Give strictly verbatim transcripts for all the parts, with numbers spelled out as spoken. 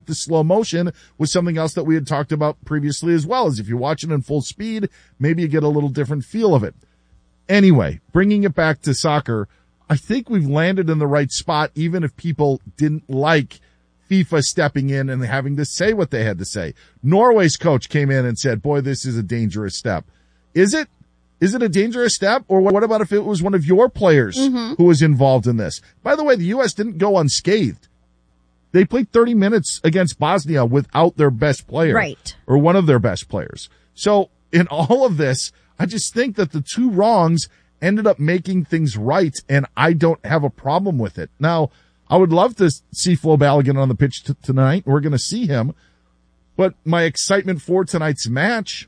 the slow motion was something else that we had talked about previously as well, as if you watch it in full speed, maybe you get a little different feel of it. Anyway, bringing it back to soccer, I think we've landed in the right spot, even if people didn't like FIFA stepping in and having to say what they had to say. Norway's coach came in and said, boy, this is a dangerous step. Is it? Is it a dangerous step? Or what about if it was one of your players mm-hmm. who was involved in this? By the way, the U S didn't go unscathed. They played thirty minutes against Bosnia without their best player. Right. Or one of their best players. So in all of this, I just think that the two wrongs ended up making things right, and I don't have a problem with it. Now, I would love to see Flo Balogun on the pitch t- tonight. We're going to see him. But my excitement for tonight's match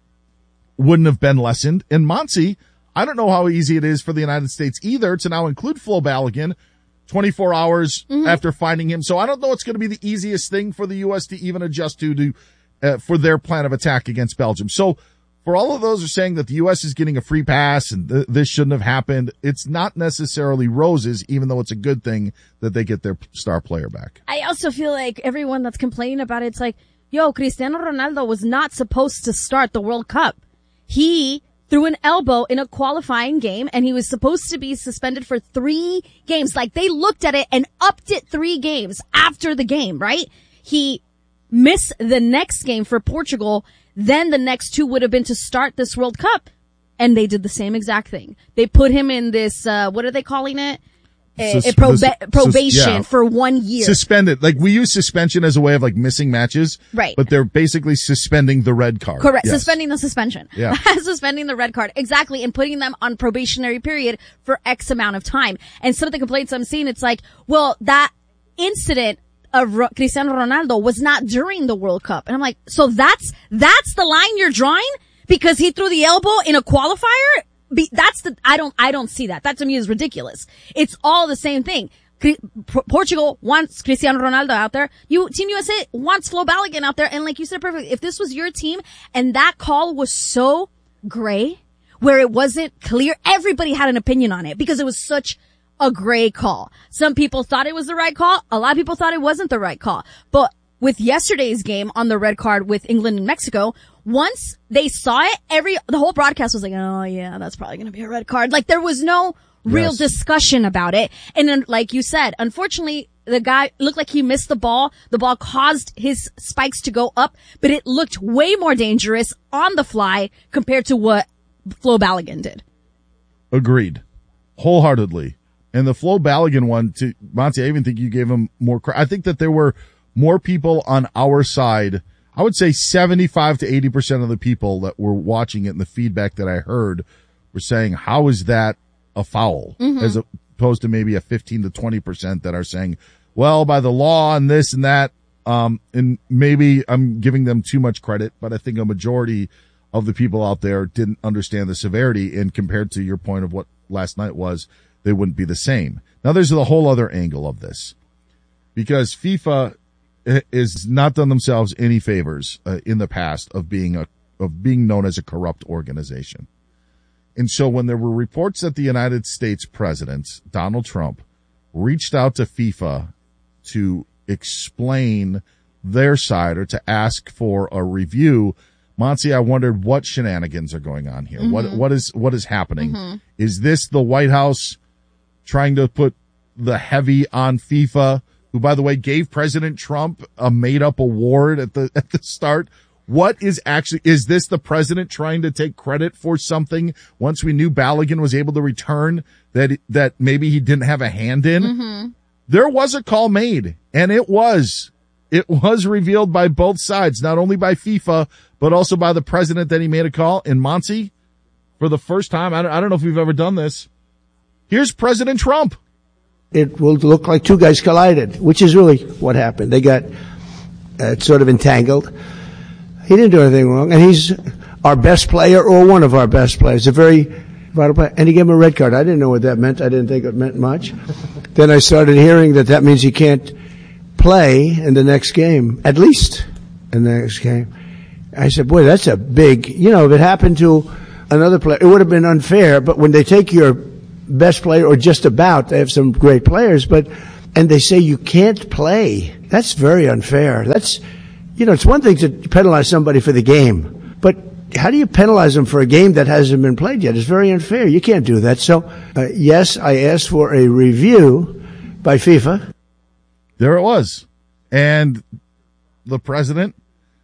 wouldn't have been lessened. And Monty, I don't know how easy it is for the United States either to now include Flo Balogun twenty-four hours mm-hmm. after finding him. So I don't know it's going to be the easiest thing for the U S to even adjust to, to uh, for their plan of attack against Belgium. So for all of those who are saying that the U S is getting a free pass and th- this shouldn't have happened, it's not necessarily roses, even though it's a good thing that they get their star player back. I also feel like everyone that's complaining about it, it's like, yo, Cristiano Ronaldo was not supposed to start the World Cup. He threw an elbow in a qualifying game, and he was supposed to be suspended for three games. Like, they looked at it and upped it three games after the game, right? He missed the next game for Portugal. Then the next two would have been to start this World Cup. And they did the same exact thing. They put him in this, uh, what are they calling it? A, Sus- a proba- sus- probation yeah. for one year. Suspended. Like, we use suspension as a way of, like, missing matches. Right. But they're basically suspending the red card. Correct. Yes. Suspending the suspension. Yeah. Suspending the red card. Exactly. And putting them on probationary period for X amount of time. And some of the complaints I'm seeing, it's like, well, that incident of R- Cristiano Ronaldo was not during the World Cup. And I'm like, so that's, that's the line you're drawing? Because he threw the elbow in a qualifier? Be, that's the, I don't, I don't see that. That to me is ridiculous. It's all the same thing. P- Portugal wants Cristiano Ronaldo out there. You, Team U S A wants Flo Balogun out there. And like you said perfectly, if this was your team and that call was so gray, where it wasn't clear, everybody had an opinion on it because it was such a gray call. Some people thought it was the right call. A lot of people thought it wasn't the right call. But with yesterday's game on the red card with England and Mexico, once they saw it, every, the whole broadcast was like, oh yeah, that's probably going to be a red card. Like, there was no real yes. discussion about it. And then, like you said, unfortunately, the guy looked like he missed the ball. The ball caused his spikes to go up, but it looked way more dangerous on the fly compared to what Flo Balogun did. Agreed. Wholeheartedly. And the Flo Balogun one, to Monty, I even think you gave him more credit. I think that there were more people on our side. I would say seventy-five to eighty percent of the people that were watching it and the feedback that I heard were saying, how is that a foul? Mm-hmm. As opposed to maybe a fifteen to twenty percent that are saying, well, by the law and this and that. Um, and maybe I'm giving them too much credit, but I think a majority of the people out there didn't understand the severity, and compared to your point of what last night was, they wouldn't be the same. Now there's the whole other angle of this, because FIFA is not done themselves any favors uh, in the past of being a of being known as a corrupt organization. And so when there were reports that the United States President, Donald Trump, reached out to FIFA to explain their side or to ask for a review, Monty, I wondered what shenanigans are going on here. Mm-hmm. What what is what is happening? Mm-hmm. Is this the White House trying to put the heavy on FIFA, who, by the way, gave President Trump a made-up award at the at the start? What is actually, is this the president trying to take credit for something once we knew Balogun was able to return that that maybe he didn't have a hand in? Mm-hmm. There was a call made, and it was it was revealed by both sides, not only by FIFA, but also by the president that he made a call. And Monty, for the first time, I don't, I don't know if we've ever done this, here's President Trump. It will look like two guys collided, which is really what happened. They got uh, sort of entangled. He didn't do anything wrong, and he's our best player or one of our best players, a very vital player. And he gave him a red card. I didn't know what that meant. I didn't think it meant much. Then I started hearing that that means he can't play in the next game, at least in the next game. I said, boy, that's a big, you know, if it happened to another player, it would have been unfair, but when they take your best player, or just about, they have some great players, but and they say you can't play. That's very unfair. That's, you know, it's one thing to penalize somebody for the game, but how do you penalize them for a game that hasn't been played yet? It's very unfair. You can't do that. So, uh, yes, I asked for a review by FIFA. There it was. And the president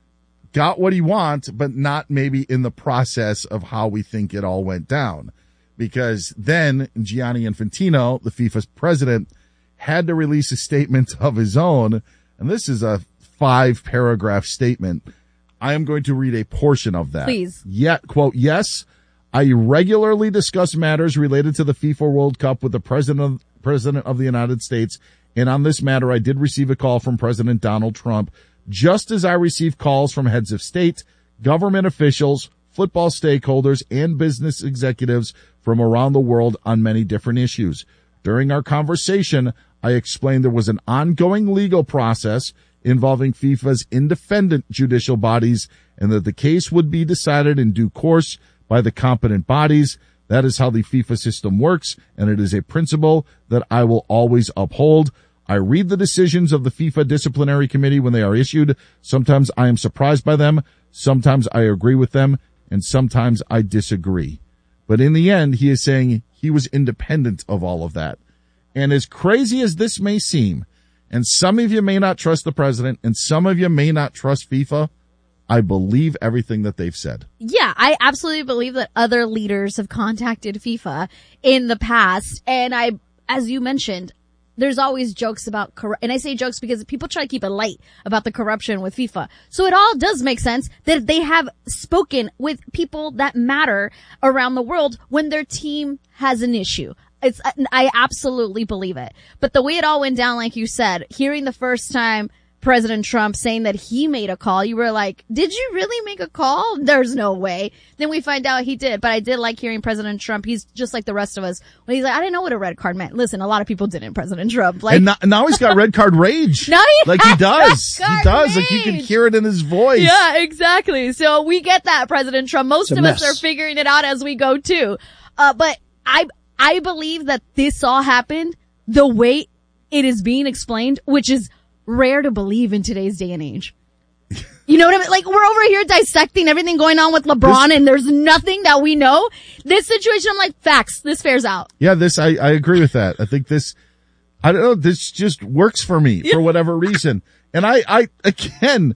got what he wants, but not maybe in the process of how we think it all went down. Because then Gianni Infantino, the FIFA's president, had to release a statement of his own. And this is a five paragraph statement. I am going to read a portion of that. Please. Yet, quote, yes, I regularly discuss matters related to the FIFA World Cup with the president of, president of the United States. And on this matter, I did receive a call from President Donald Trump, just as I received calls from heads of state, government officials, football stakeholders, and business executives from around the world on many different issues. During our conversation, I explained there was an ongoing legal process involving FIFA's independent judicial bodies and that the case would be decided in due course by the competent bodies. That is how the FIFA system works, and it is a principle that I will always uphold. I read the decisions of the FIFA disciplinary committee when they are issued. Sometimes I am surprised by them. Sometimes I agree with them, and sometimes I disagree. But in the end, he is saying he was independent of all of that. And as crazy as this may seem, and some of you may not trust the president, and some of you may not trust FIFA, I believe everything that they've said. Yeah, I absolutely believe that other leaders have contacted FIFA in the past. And I, as you mentioned, there's always jokes about, corru- and I say jokes because people try to keep it light about the corruption with FIFA. So it all does make sense that they have spoken with people that matter around the world when their team has an issue. It's, I absolutely believe it. But the way it all went down, like you said, hearing the first time President Trump saying that he made a call, you were like, did you really make a call? There's no way. Then we find out he did. But I did like hearing President Trump. He's just like the rest of us. When he's like, I didn't know what a red card meant. Listen, a lot of people didn't, President Trump. Like, and now, now he's got red card rage. Now he like he does. red He card does. Like you rage. can hear it in his voice. Yeah, exactly. So we get that, President Trump. Most It's a of us mess. are figuring it out as we go too. Uh, but I, I believe that this all happened the way it is being explained, which is rare to believe in today's day and age. You know what I mean? Like, we're over here dissecting everything going on with LeBron This- and there's nothing that we know. This situation, I'm like, facts. This fares out. Yeah, this, I, I agree with that. I think this, I don't know, this just works for me for whatever reason. And I, I, again,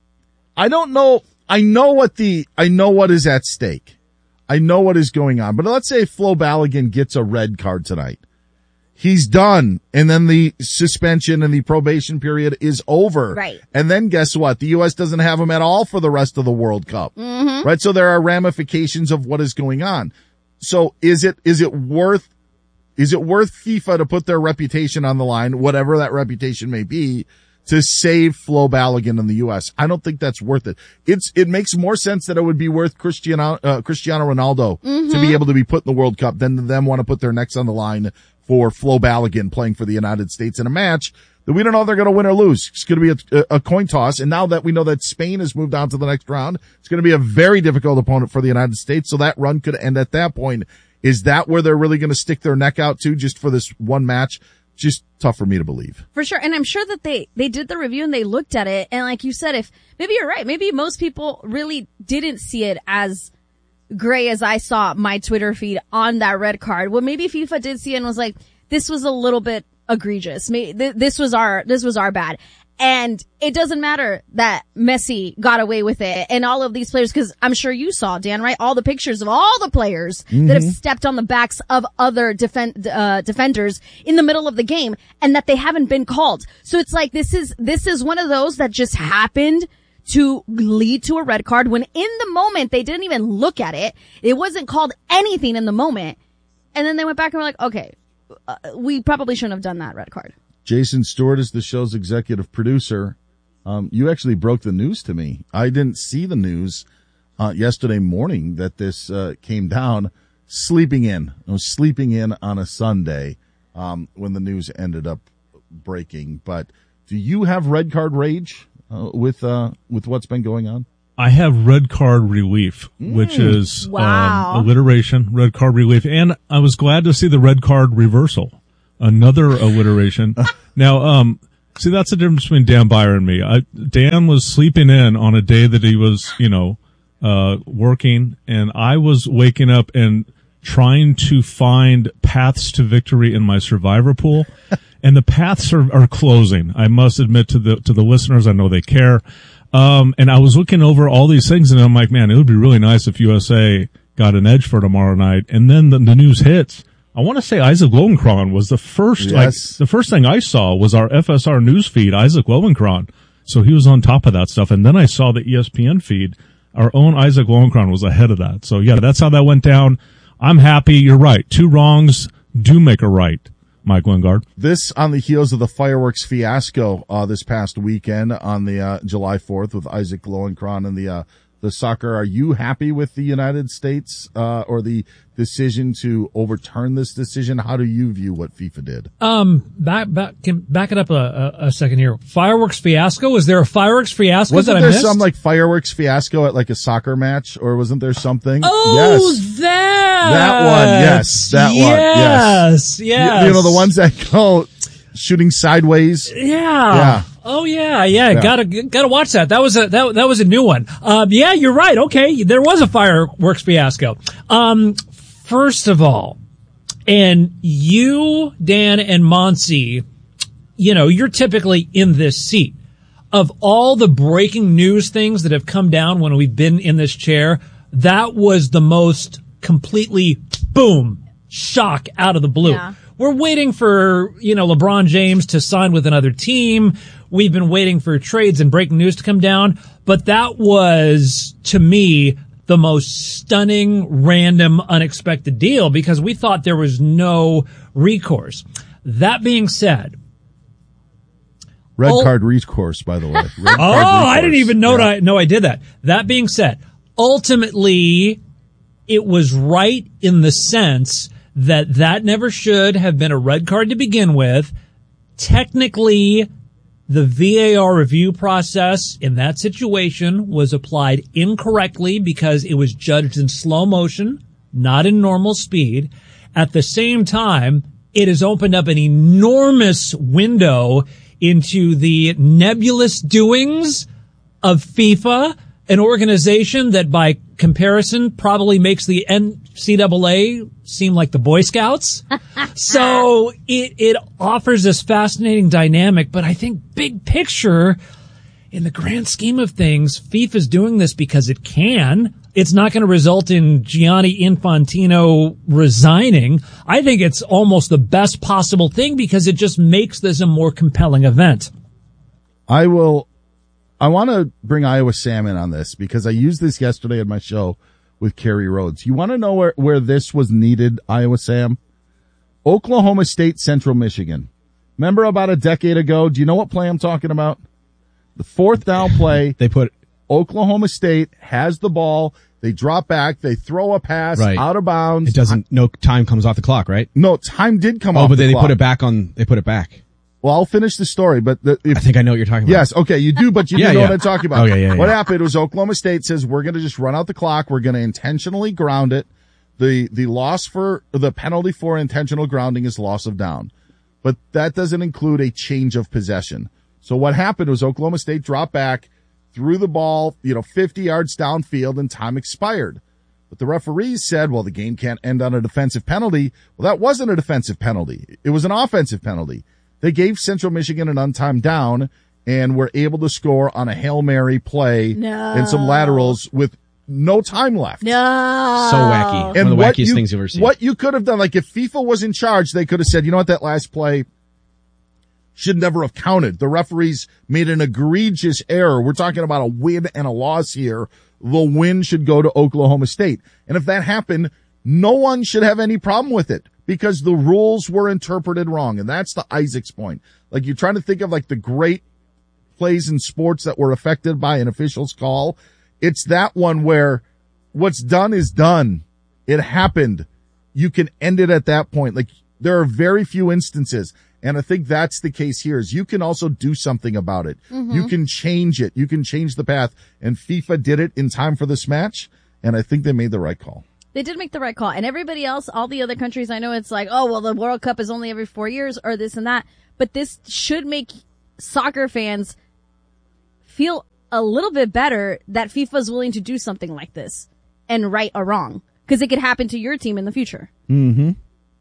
I don't know, I know what the, I know what is at stake. I know what is going on. But let's say Flo Balogun gets a red card tonight. He's done. And then the suspension and the probation period is over. Right. And then guess what? The U S doesn't have him at all for the rest of the World Cup. Mm-hmm. Right. So there are ramifications of what is going on. So is it, is it worth, is it worth FIFA to put their reputation on the line, whatever that reputation may be, to save Flo Balogun in the U S? I don't think that's worth it. It's, it makes more sense that it would be worth Cristiano, uh, Cristiano Ronaldo mm-hmm. to be able to be put in the World Cup than to them want to put their necks on the line for Flo Balogun playing for the United States in a match that we don't know if they're going to win or lose. It's going to be a, a coin toss. And now that we know that Spain has moved on to the next round, it's going to be a very difficult opponent for the United States. So that run could end at that point. Is that where they're really going to stick their neck out to just for this one match? Just tough for me to believe. For sure. And I'm sure that they, they did the review and they looked at it. And like you said, if maybe you're right, maybe most people really didn't see it as gray as I saw my Twitter feed on that red card. Well, maybe FIFA did see it and was like, this was a little bit egregious. Maybe this was our, this was our bad. And it doesn't matter that Messi got away with it and all of these players, because I'm sure you saw, Dan, right? All the pictures of all the players mm-hmm. that have stepped on the backs of other defend, uh, defenders in the middle of the game and that they haven't been called. So it's like, this is, this is one of those that just happened to lead to a red card when in the moment they didn't even look at it. It wasn't called anything in the moment. And then they went back and were like, okay, uh, we probably shouldn't have done that red card. Jason Stewart is the show's executive producer. Um, you actually broke the news to me. I didn't see the news, uh, yesterday morning that this, uh, came down. Sleeping in. I was sleeping in on a Sunday, um, when the news ended up breaking. But do you have red card rage, uh, with, uh, with what's been going on? I have red card relief, mm. which is wow. um, alliteration, red card relief. And I was glad to see the red card reversal, Another alliteration. Now, um, see, that's the difference between Dan Byer and me. I, Dan was sleeping in on a day that he was, you know, uh, working, and I was waking up and trying to find paths to victory in my survivor pool. And the paths are, are closing. I must admit to the, to the listeners, I know they care. Um, and I was looking over all these things and I'm like, man, it would be really nice if U S A got an edge for tomorrow night. And then the, the news hits. I want to say Isaac Lowenkron was the first, Yes. like, the first thing I saw was our F S R news feed, Isaac Lowenkron. So he was on top of that stuff. And then I saw the E S P N feed. Our own Isaac Lowenkron was ahead of that. So yeah, that's how that went down. I'm happy. You're right. Two wrongs do make a right. Mike Wingard. This on the heels of the fireworks fiasco uh, this past weekend on the uh, July fourth with Isaac Lowenkron and the uh, the soccer. Are you happy with the United States uh, or the decision to overturn this decision? How do you view what FIFA did? Um, back back can back it up a, a, a second here. Fireworks fiasco. Is there a fireworks fiasco Wasn't that there I missed? some like fireworks fiasco at like a soccer match, or wasn't there something? Oh, yes. that That one, yes, that one, Yes, yes. yes. You, you know, the ones that go shooting sideways. Yeah. Yeah. Oh yeah, yeah, Yeah. Gotta gotta watch that. That was a that that was a new one. Um, yeah, you're right. Okay, there was a fireworks fiasco. Um, first of all, and you, Dan, and Monsi, you know, you're typically in this seat. Of all the breaking news things that have come down when we've been in this chair, that was the most completely boom shock out of the blue. Yeah. We're waiting for, you know, LeBron James to sign with another team. We've been waiting for trades and breaking news to come down. But that was, to me, the most stunning, random, unexpected deal because we thought there was no recourse. That being said, Red Oh. card recourse, by the way. Red oh, card I recourse. didn't even know Yeah. that. No, I did that. That being said, ultimately, it was right in the sense that that never should have been a red card to begin with. Technically, the V A R review process in that situation was applied incorrectly because it was judged in slow motion, not in normal speed. At the same time, it has opened up an enormous window into the nebulous doings of FIFA, an organization that by comparison probably makes the N C double A seem like the Boy Scouts. So it, it offers this fascinating dynamic, but I think big picture, in the grand scheme of things, FIFA's doing this because it can. It's not going to result in Gianni Infantino resigning. I think it's almost the best possible thing because it just makes this a more compelling event. I will, I want to bring Iowa Sam in on this because I used this yesterday at my show with Kerry Rhodes. You want to know where, where this was needed, Iowa Sam? Oklahoma State, Central Michigan. Remember about a decade ago? Do you know what play I'm talking about? The fourth down play. They put Oklahoma State has the ball. They drop back. They throw a pass Right. out of bounds. it doesn't. No time comes off the clock, right? No, time did come Oh, off but the then they clock. put it back on. They put it back. Well, I'll finish the story, but the, if, I think I know what you're talking about. yes, okay, you do, but you Yeah, do know yeah. what I'm talking about. Okay, yeah, What yeah. happened was Oklahoma State says we're going to just run out the clock. We're going to intentionally ground it. The the loss for the penalty for intentional grounding is loss of down, but that doesn't include a change of possession. So what happened was Oklahoma State dropped back, threw the ball, you know, fifty yards downfield, and time expired. But the referees said, well, the game can't end on a defensive penalty. Well, that wasn't a defensive penalty. It was an offensive penalty. They gave Central Michigan an untimed down and were able to score on a Hail Mary play No. and some laterals with no time left. No. So wacky. One And of the what wackiest you, things you've ever seen. what you could have done, like if FIFA was in charge, they could have said, you know what, that last play should never have counted. The referees made an egregious error. We're talking about a win and a loss here. The win should go to Oklahoma State. And if that happened, no one should have any problem with it because the rules were interpreted wrong. And that's the Isaac's point. Like you're trying to think of like the great plays in sports that were affected by an official's call. It's that one where what's done is done. It happened. You can end it at that point. Like there are very few instances. And I think that's the case here is you can also do something about it. Mm-hmm. You can change it. You can change the path. And FIFA did it in time for this match. And I think they made the right call. They did make the right call. And everybody else, all the other countries, I know it's like, oh, well, the World Cup is only every four years or this and that. But this should make soccer fans feel a little bit better that FIFA's willing to do something like this and right a wrong. Because it could happen to your team in the future. Mm-hmm.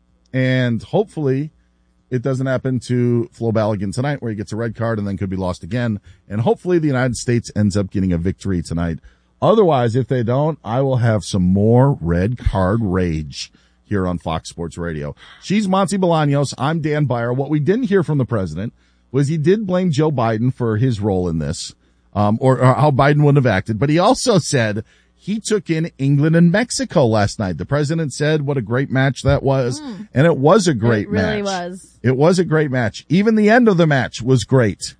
And hopefully it doesn't happen to Flo Balogun tonight where he gets a red card and then could be lost again. And hopefully the United States ends up getting a victory tonight. Otherwise, if they don't, I will have some more red card rage here on Fox Sports Radio. She's Monty Bolaños. I'm Dan Byer. What we didn't hear from the president was he did blame Joe Biden for his role in this, um, or, or how Biden wouldn't have acted. But he also said he took in England and Mexico last night. The president said what a great match that was, mm. and it was a great it really match. was. It was a great match. Even the end of the match was great.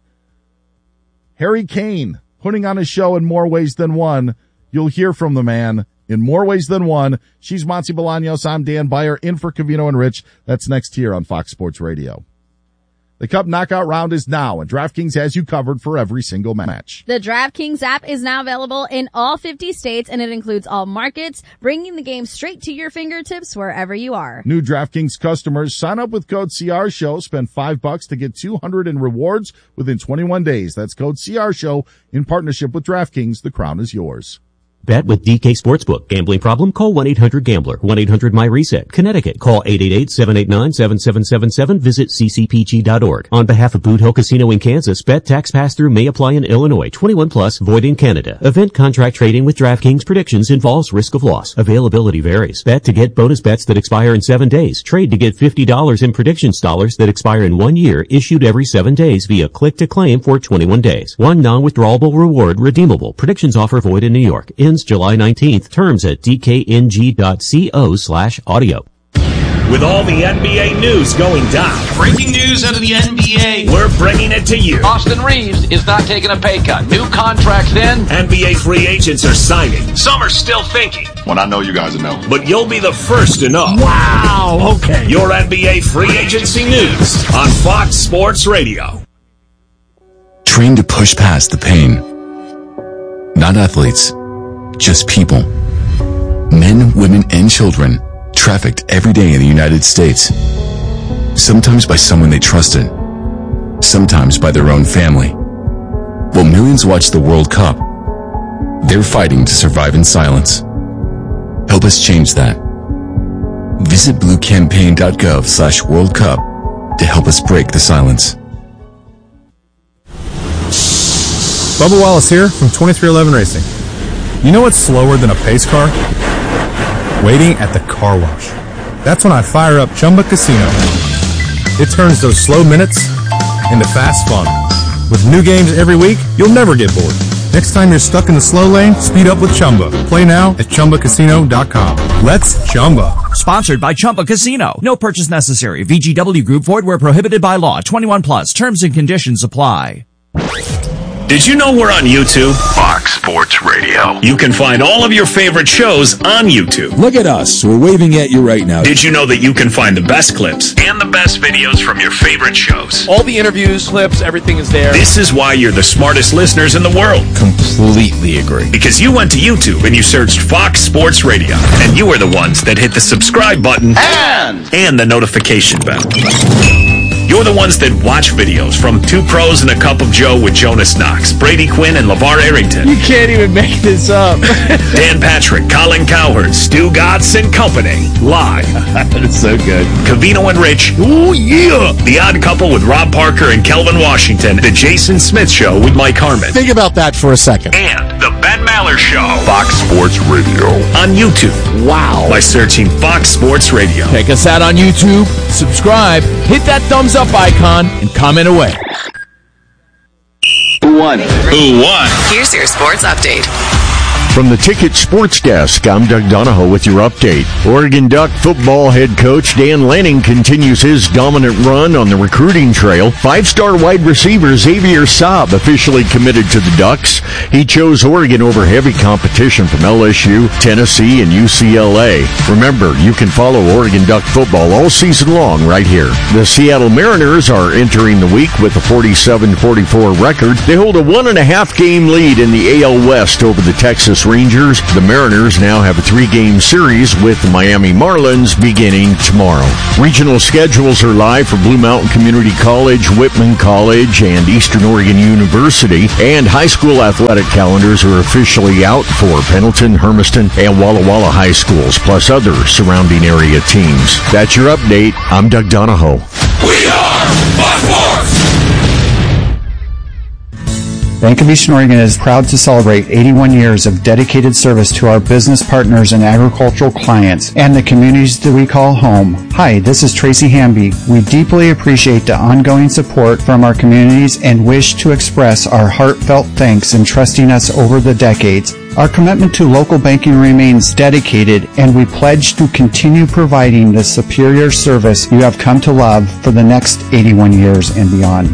Harry Kane putting on a show in more ways than one. You'll hear from the man in more ways than one. She's Monty Bolaños. I'm Dan Byer, in for Covino and Rich. That's next here on Fox Sports Radio. The Cup knockout round is now, and DraftKings has you covered for every single match. The DraftKings app is now available in all fifty states, and it includes all markets, bringing the game straight to your fingertips wherever you are. New DraftKings customers sign up with code C R Show, spend five bucks to get two hundred in rewards within twenty-one days. That's code C R Show in partnership with DraftKings. The crown is yours. Bet with D K Sportsbook. Gambling problem? Call one eight hundred gambler. one eight hundred my reset. Connecticut. Call eight eight eight, seven eight nine, seven seven seven seven. Visit c c p g dot org. On behalf of Boot Hill Casino in Kansas, bet tax pass-through may apply in Illinois. twenty-one plus, void in Canada. Event contract trading with DraftKings predictions involves risk of loss. Availability varies. Bet to get bonus bets that expire in seven days. Trade to get fifty dollars in predictions dollars that expire in one year, issued every seven days via click to claim for twenty-one days. One non-withdrawable reward redeemable. Predictions offer void in New York. Ends July nineteenth. Terms at d k n g dot co slash audio. With all the N B A news going down. Breaking news out of the N B A. We're bringing it to you. Austin Reeves is not taking a pay cut. New contracts in. N B A free agents are signing. Some are still thinking. When I know, you guys will know. But you'll be the first to know. Wow, okay. Your N B A free agency news on Fox Sports Radio. Train to push past the pain. Not athletes. Just people. Men, women, and children trafficked every day in the United States. Sometimes by someone they trusted. Sometimes by their own family. While millions watch the World Cup, they're fighting to survive in silence. Help us change that. Visit bluecampaign.gov slash World Cup to help us break the silence. Bubba Wallace here from twenty-three eleven Racing. You know what's slower than a pace car? Waiting at the car wash. That's when I fire up Chumba Casino. It turns those slow minutes into fast fun. With new games every week, you'll never get bored. Next time you're stuck in the slow lane, speed up with Chumba. Play now at chumba casino dot com. Let's Chumba. Sponsored by Chumba Casino. No purchase necessary. V G W Group. Void where prohibited by law. twenty-one plus. Terms and conditions apply. Did you know we're on YouTube? Fox Sports Radio. You can find all of your favorite shows on YouTube. Look at us. We're waving at you right now. Did you know that you can find the best clips and the best videos from your favorite shows? All the interviews, clips, everything is there. This is why you're the smartest listeners in the world. Completely agree. Because you went to YouTube and you searched Fox Sports Radio. And you are the ones that hit the subscribe button and, and the notification bell. You're the ones that watch videos from Two Pros and a Cup of Joe with Jonas Knox, Brady Quinn, and LeVar Arrington. You can't even make this up. Dan Patrick, Colin Cowherd, Stu Gatz, and company. Live. That is so good. Covino and Rich. Ooh, yeah. The Odd Couple with Rob Parker and Kelvin Washington. The Jason Smith Show with Mike Harmon. Think about that for a second. And The Ben Maller Show. Fox Sports Radio. On YouTube. Wow. By searching Fox Sports Radio. Check us out on YouTube. Subscribe. Hit that thumbs up icon and comment away. Who won? Who won? Here's your sports update. From the Ticket Sports Desk, I'm Doug Donahoe with your update. Oregon Duck football head coach Dan Lanning continues his dominant run on the recruiting trail. Five-star wide receiver Xavier Saab officially committed to the Ducks. He chose Oregon over heavy competition from L S U, Tennessee, and U C L A. Remember, you can follow Oregon Duck football all season long right here. The Seattle Mariners are entering the week with a forty-seven forty-four record. They hold a one and a half game lead in the A L West over the Texas Rangers. The Mariners now have a three-game series with the Miami Marlins beginning tomorrow. Regional schedules are live for Blue Mountain Community College, Whitman College, and Eastern Oregon University, and high school athletic calendars are officially out for Pendleton, Hermiston, and Walla Walla High Schools, plus other surrounding area teams. That's your update. I'm Doug Donahoe. We are Fox Sports! Bank of Eastern Oregon is proud to celebrate eighty-one years of dedicated service to our business partners and agricultural clients and the communities that we call home. Hi, this is Tracy Hamby. We deeply appreciate the ongoing support from our communities and wish to express our heartfelt thanks in trusting us over the decades. Our commitment to local banking remains dedicated, and we pledge to continue providing the superior service you have come to love for the next eighty-one years and beyond.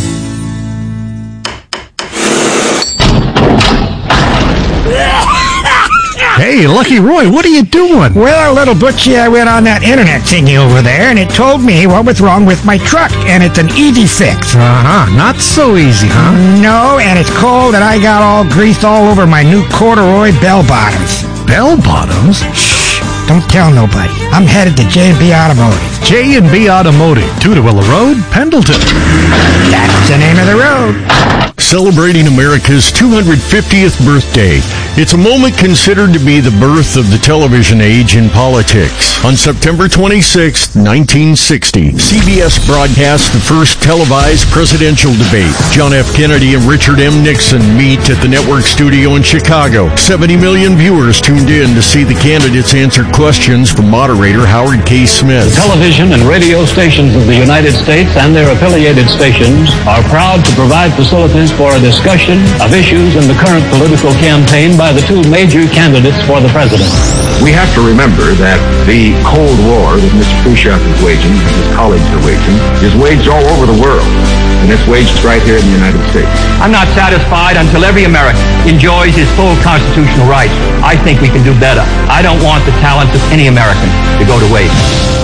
Hey, Lucky Roy, what are you doing? Well, little Butchie, I went on that internet thingy over there, and it told me what was wrong with my truck, and it's an easy fix. Uh-huh, not so easy, huh? No, and it's cold, and I got all greased all over my new corduroy bell bottoms. Bell bottoms? Shh, don't tell nobody. I'm headed to J and B Automotive. J and B Automotive, Tudorilla Road, Pendleton. That's the name of the road. Celebrating America's two hundred fiftieth birthday. It's a moment considered to be the birth of the television age in politics. On September twenty-sixth, nineteen sixty, C B S broadcast the first televised presidential debate. John F. Kennedy and Richard M. Nixon meet at the network studio in Chicago. seventy million viewers tuned in to see the candidates answer questions from moderator Howard K. Smith. Television and radio stations of the United States and their affiliated stations are proud to provide facilities for a discussion of issues in the current political campaign by the two major candidates for the presidency. We have to remember that the Cold War that Mister Khrushchev is waging and his colleagues are waging is waged all over the world, and it's waged right here in the United States. I'm not satisfied until every American enjoys his full constitutional rights. I think we can do better. I don't want the talents of any American to go to waste.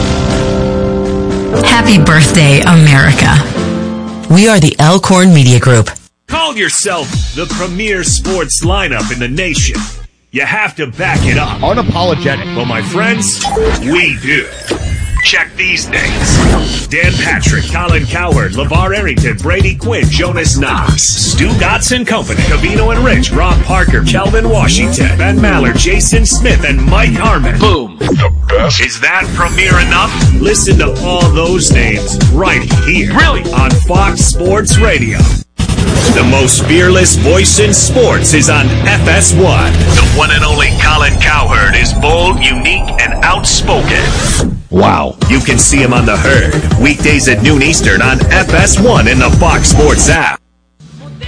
Happy birthday, America. We are the Elkhorn Media Group. Call yourself the premier sports lineup in the nation. You have to back it up. Unapologetic. Well, my friends, we do. Check these names. Dan Patrick, Colin Cowherd, LeVar Arrington, Brady Quinn, Jonas Knox, Stu Gotts and Company, Cavino and Rich, Rob Parker, Calvin Washington, Ben Maller, Jason Smith, and Mike Harmon. Boom. The best. Is that premier enough? Listen to all those names right here. Really? On Fox Sports Radio. The most fearless voice in sports is on F S one. The one and only Colin Cowherd is bold, unique, and outspoken. Wow. You can see him on The Herd, weekdays at noon Eastern on F S one in the Fox Sports app.